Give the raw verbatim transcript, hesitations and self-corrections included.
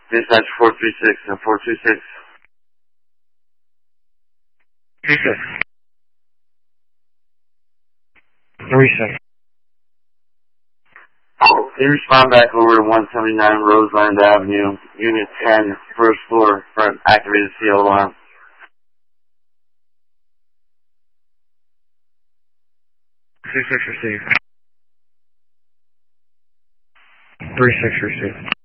Dispatch four three six and four two six. Three six. Three six. They respond back over to one seventy-nine Roseland Avenue, Unit ten, first floor, front activated C L alarm. Three six received. Three six received.